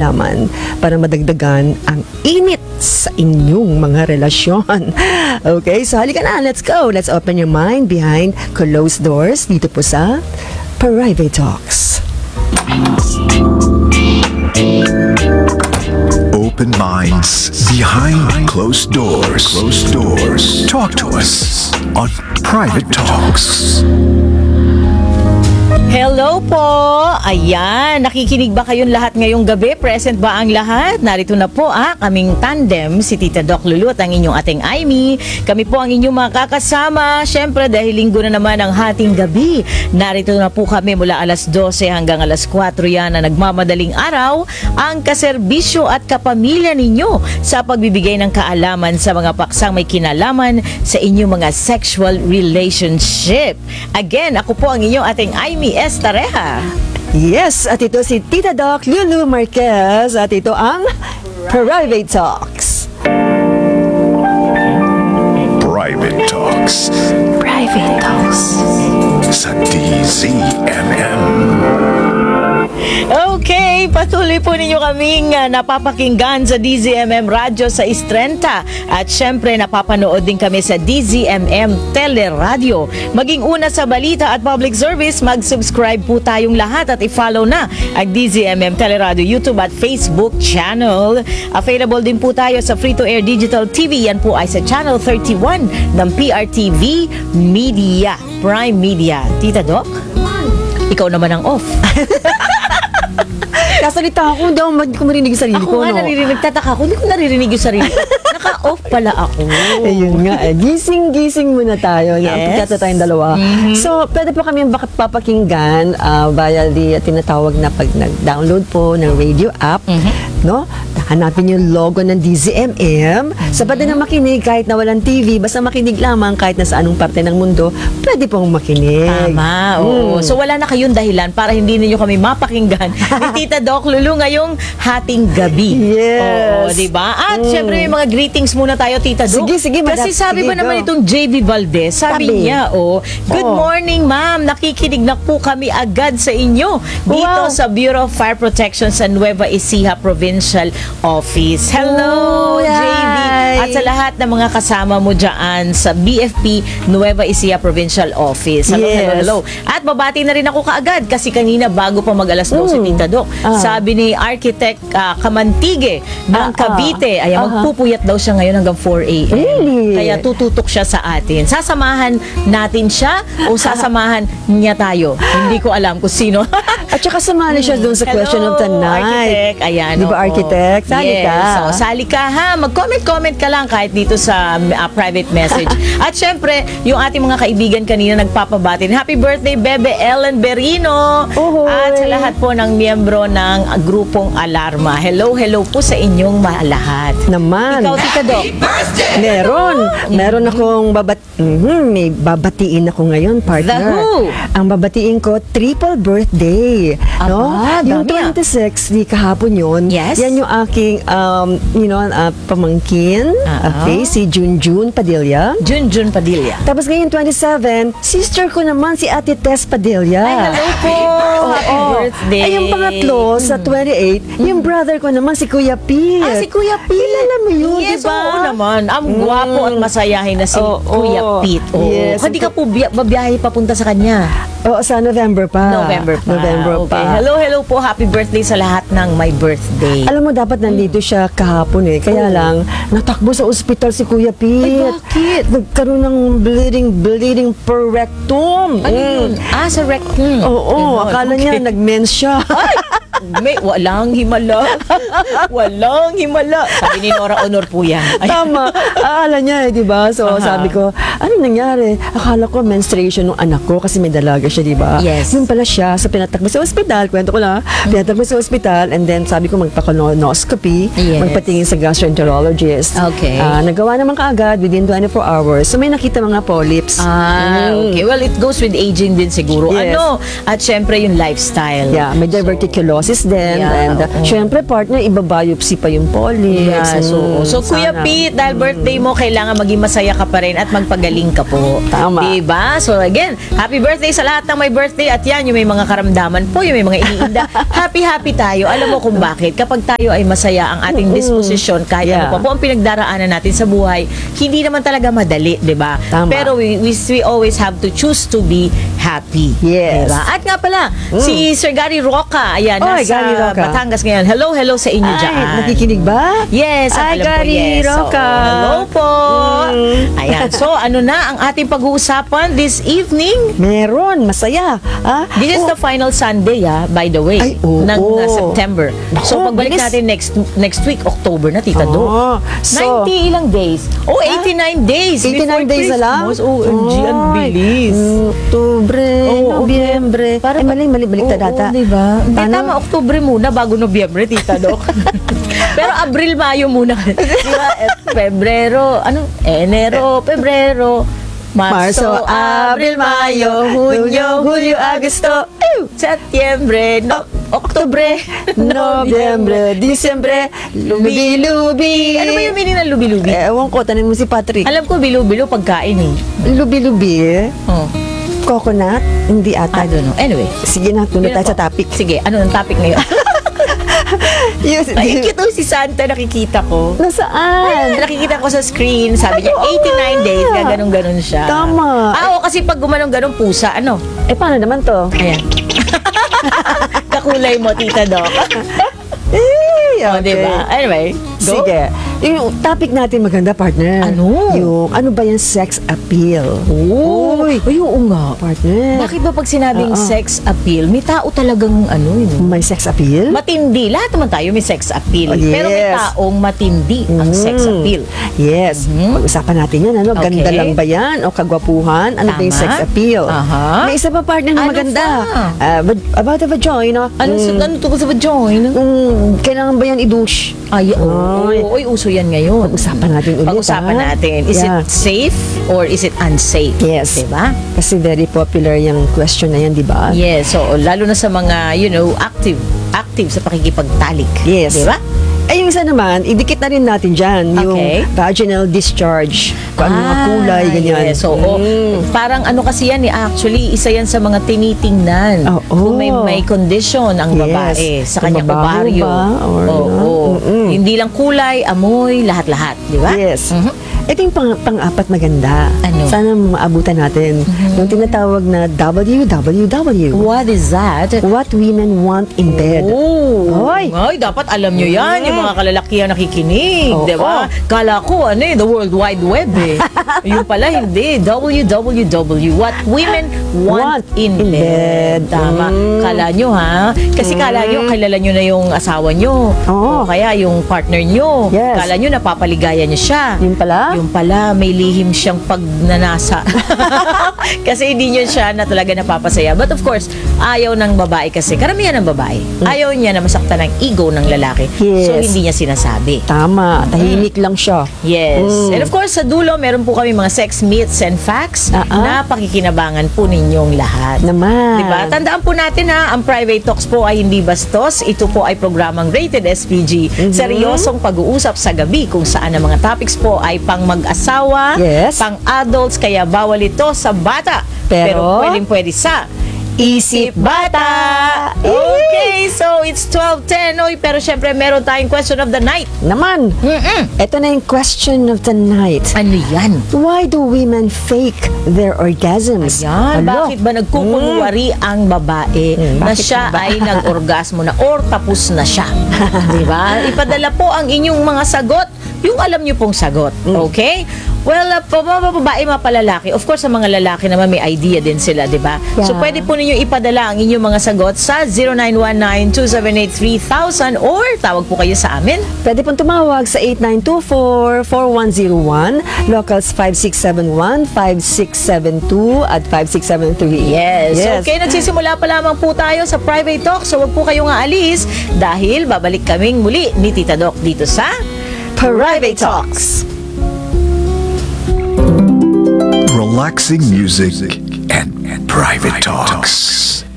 kaalaman para madagdagan ang init sa inyong mga relasyon. Okay, so halika na, let's go. Let's open your mind behind closed doors dito po sa Private Talks. Open minds behind closed doors. Closed doors. Talk to us on Private Talks. Hello po! Ayan, nakikinig ba kayong lahat ngayong gabi? Present ba ang lahat? Narito na po kaming tandem, si Tita Doc Lulu at ang inyong ating Aimee. Kami po ang inyong mga kakasama. Siyempre, dahil linggo na naman ang hating gabi, narito na po kami mula alas 12 hanggang alas 4 yan na nagmamadaling araw ang kaserbisyo at kapamilya ninyo sa pagbibigay ng kaalaman sa mga paksang may kinalaman sa inyong mga sexual relationship. Again, ako po ang inyong ating Aimee Estareja. Yes, at ito si Tita Doc Lulu Marquez at ito ang Private Talks. Private Talks. Private Talks. Sa DZMM. Okay, patuloy po ninyo kaming napapakinggan sa DZMM Radyo sa Istrenta. At syempre, napapanood din kami sa DZMM Teleradio. Maging una sa balita at public service, mag-subscribe po tayong lahat at i-follow na ang DZMM Teleradio YouTube at Facebook channel. Available din po tayo sa free-to-air digital TV. Yan po ay sa Channel 31 ng PRTV Media, Prime Media. Tita Doc, ikaw naman ang off. Kasalita ako, hindi ko marinig yung sarili ko. Ako nga naririnig, tataka ako, hindi ko naririnig yung sarili ko. Naka-off pala ako. Ayun nga, gising-gising muna tayo. Yes. Pagkata tayong dalawa. So, pwede po kami papakinggan via the tinatawag na pag nag-download po ng radio app. No? Hanapin yung logo ng DZMM. Sapat na makinig kahit na walang TV, basta makinig lamang kahit nasa anong parte ng mundo, pwede pong makinig. Tama, oo. So wala na kayong dahilan para hindi ninyo kami mapakinggan ni Tita Doc Lulu ngayong hating gabi. Yes. Oo, diba? At syempre may mga greetings muna tayo, Tita Doc. Sige, Kasi sabi sige, ba naman go. itong JV Valdez, sabi niya, good morning ma'am, nakikinig na po kami agad sa inyo dito sa Bureau of Fire Protection sa Nueva Ecija Provincial Office. Hello, JV! At sa lahat ng mga kasama mo dyan sa BFP Nueva Ecija Provincial Office. Hello, Yes. hello. At babati na rin ako kaagad kasi kanina bago pa mag-alas 12 Tita Doc, sabi ni Architect Kamantige ng Cavite, ay magpupuyat daw siya ngayon hanggang 4 a.m. Really? Kaya tututok siya sa atin. Sasamahan natin siya o sasamahan niya tayo? Hindi ko alam kung sino. At saka sumali siya doon sa Hello, question of the night. Architect. Ayan, Di ba, oo. Architect? Sali Yes. ka. So, sali ka ha. Mag-comment ka lang kahit dito sa private message. At syempre, yung ating mga kaibigan kanina nagpapabati. Happy birthday, Bebe Ellen Berino. Uhoy. At sa lahat po ng miyembro ng grupong Alarma. Hello po sa inyong lahat. Naman. Ikaw, Tita Doc. Meron akong may babatiin ako ngayon, partner. The who? Ang babatiin ko, triple birthday. No? Aba, Yung dami 26, di kahapon yun. Yes. Yan yung aking, pamangkin. Okay, si Junjun Padilla. Junjun Padilla. Tapos ngayon, 27, sister ko naman, si Ate Tess Padilla. Ay, hello po. Happy birthday. Ay, yung pangatlo, sa 28, yung brother ko naman, si Kuya Pete. Si Kuya Pete. Kilala mo yun, Yes, diba? oo naman. Ang gwapo at masayahin na si Kuya Pete. Yes. Hindi ka po babiyahe papunta sa kanya? Oo, sa November pa. November pa. pa. Hello po. Happy birthday sa lahat ng my birthday. Alam mo, dapat nandito siya kahapon Kaya lang, natakbo sa ospital si Kuya Pete. Ay, bakit? Nagkaroon ng bleeding per rectum. Ano yun? Sa rectum. Oo, akala niya nag-mens siya. Walang himala. Walang himala. Sabi ni Nora Honor po yan. Tama. Akala niya di ba? So, sabi ko, ano nangyari? Akala ko menstruation ng anak ko kasi may dalaga siya, di ba? Yes. Yun pala siya. So, pinatakbo sa ospital. Kwento ko lang. Pinatakbo sa ospital and then sabi ko magpa-colonoscopy. Yes. Magpatingin sa gastroenterologist. Okay. Nagawa naman kaagad within 24 hours. So, may nakita mga polyps. Okay. Well, it goes with aging din siguro. Yes. At syempre yung lifestyle. Yeah, may diverticulosis process din. Yeah, And syempre, partner, ibabiopsy pa yung polyps. Yeah, so Kuya sana. Pete, dahil birthday mo, kailangan maging masaya ka pa rin at magpagaling ka po. Tama. Diba? So again, happy birthday sa lahat ng may birthday at yan, yung may mga karamdaman po, yung may mga iniinda. Happy tayo. Alam mo kung bakit? Kapag tayo ay masaya ang ating disposisyon, kahit Yeah. ano pa po ang pinagdaraanan natin sa buhay, hindi naman talaga madali, diba? Tama. Pero we always have to choose to be happy. Yes. Diba? At nga pala, si Sir Gary Roca, ayan, Oy, nasa Gary Roca. Batangas ngayon. Hello sa inyo Ay, dyan. nakikinig ba? Yes, Ay, alam ko, Gary yes. Roca. So, hello po. Ayan, so ano na ang ating pag-uusapan this evening? Meron, masaya. This is the final Sunday, by the way, Ay, oo. ng September. So, Naku, pagbalik bilis. natin next week, October na, Tita Do. Oo. 90 ilang days? 89 days 89 days na lang? Christmas. OMG, ang bilis. Oktubre, Oo, Nobyembre. Para Mali, baliktad Oo, ata. diba? Hindi, Paano? tama, Oktubre muna bago Nobyembre, Tita Doc. Pero Abril, Mayo muna. Diba? Pebrero, Enero, Pebrero, Marso, Abril, Mayo, Hunyo, Hulyo, Agosto, Setyembre, Oktubre, Nobyembre, Disyembre, lubi-lubi. Ano ba yung meaning ng lubi-lubi? Ewan ko, tanin mo si Patrick. Alam ko, bilo-bilo pagkain eh. Lubi-lubi, Oh, coconut, hindi ata. I don't know. Anyway. Sige na, tunod Yun tayo na sa po. topic. Sige, ano ang topic ngayon? Ay, cute oh, si Santa, nakikita ko. Nasaan? Nakikita ko sa screen, sabi niya, 89 days, gaganong-ganon siya. Tama. Oo, kasi pag gumanong-ganon pusa, ano? Paano naman to? Ayan. Kakulay mo, Tita Doc. O, diba? Anyway, go. Sige. Yung topic natin maganda, partner. Ano? Yung, ano ba yung sex appeal? Uy, oo nga. Partner. Bakit ba pag sinabing sex appeal, may tao talagang May sex appeal? matindi. Lahat naman tayo may sex appeal. Oh, yes. Pero may taong matindi ang sex appeal. Yes. Pag-usapan natin yan, ano? Ganda Okay. lang ba yan? O kagwapuhan? Ano ba yung Tama. sex appeal? Aha. May isa pa, partner, na Ano maganda. pa? About the vagina. Ano tungkol sa vagina? Kailangan ba yan i-douche? Ay, oo. Uy, uso yan ngayon. Pag-usapan natin ulit, Pag-usapan ha? natin. Is Yeah. it safe or is it unsafe? Yes. Diba? Kasi very popular yung question na yan, di ba? Yes. So, lalo na sa mga, active sa pakikipagtalik. Yes. Diba? Yung isa naman, idikit na rin natin dyan, yung Okay. vaginal discharge. Kung ano mga kulay, ganyan. Yes. So, parang ano kasi yan, actually, isa yan sa mga tinitingnan. Oo. Kung may condition ang Yes. babae sa Kung kanyang mabaho ovaryo. ba or Oo. Hindi lang kulay, amoy, lahat-lahat. Di ba? Yes. Mhm. Ito yung pang-apat maganda. Ano? Sana maabutan natin. Yung tinatawag na WWW. What is that? What women want in bed. Oh, Hoy. ay, dapat alam nyo yan, yung mga kalalakihan nakikinig, Oo. di ba? Kala ko, the World Wide Web eh. Yung pala, hindi. WWW, what women want in bed. Tama. Kala nyo, ha? Kasi kala nyo, kilala nyo na yung asawa nyo. Oo. O kaya yung partner nyo. Yes. Kala nyo, napapaligaya nyo siya. Yun pala? Yung pala, may lihim siyang pagnanasa. Kasi hindi niya siya na talaga napapasaya. But of course, ayaw ng babae kasi. Karamihan ng babae. Ayaw niya na masaktan ng ego ng lalaki. Yes. So, hindi niya sinasabi. Tama. Tahimik lang siya. Yes. And of course, sa dulo, meron po kami mga sex myths and facts na pakikinabangan po ninyong lahat. Naman. Diba? Tandaan po natin ang Private Talks po ay hindi bastos. Ito po ay programang rated SPG. Seryosong pag-uusap sa gabi kung saan ang mga topics po ay pang mag-asawa, Yes. pang adults, kaya bawal ito sa bata. Pero pwede sa Isip Bata! Okay, so it's 12:10. Oy, pero syempre meron tayong question of the night. Naman. Ito na yung question of the night. Ano yan? Why do women fake their orgasms? Yan, Alo. bakit ba nagkukunwari ang babae na bakit siya ba? ay nag-orgasmo na or tapos na siya? Diba? Ipadala po ang inyong mga sagot, yung alam nyo pong sagot. Okay? Well, babae, mga palalaki. Of course, sa mga lalaki naman may idea din sila, diba? So, Yeah. pwede po ninyo ipadala ang inyong mga sagot sa 0919-278-3000 or tawag po kayo sa amin. Pwede pong tumawag sa 8924-4101, locals 5671, 5672 at 5673. Yes. Okay, nagsisimula pa lamang po tayo sa Private Talk. So, wag po kayong aalis dahil babalik kaming muli ni Tita Doc dito sa Private Talks. Relaxing music and private talks.